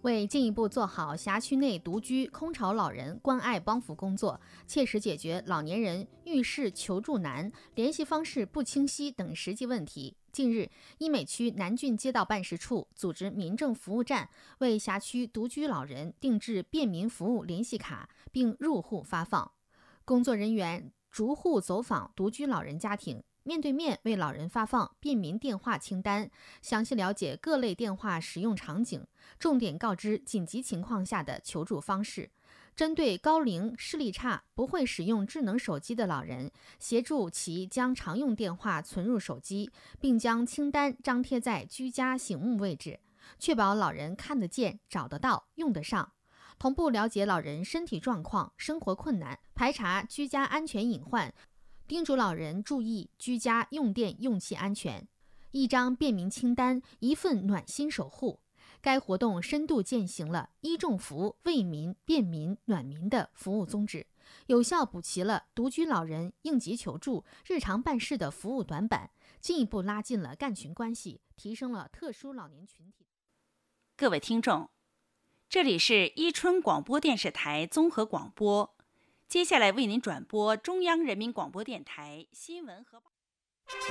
为进一步做好辖区内独居、空巢老人关爱帮扶工作，切实解决老年人遇事求助难、联系方式不清晰等实际问题，近日，医美区南郡街道办事处组织民政服务站，为辖区独居老人定制便民服务联系卡，并入户发放。工作人员逐户走访独居老人家庭，面对面为老人发放便民电话清单，详细了解各类电话使用场景，重点告知紧急情况下的求助方式。针对高龄、视力差、不会使用智能手机的老人，协助其将常用电话存入手机，并将清单张贴在居家醒目位置，确保老人看得见、找得到、用得上。同步了解老人身体状况、生活困难，排查居家安全隐患，叮嘱老人注意居家用电用气安全。一张便民清单，一份暖心守护。该活动深度践行了医重服、为民、便民、暖民的服务宗旨，有效补齐了独居老人应急求助、日常办事的服务短板，进一步拉近了干群关系，提升了特殊老年群体。 各位听众，这里是伊春广播电视台综合广播，接下来为您转播中央人民广播电台新闻和报。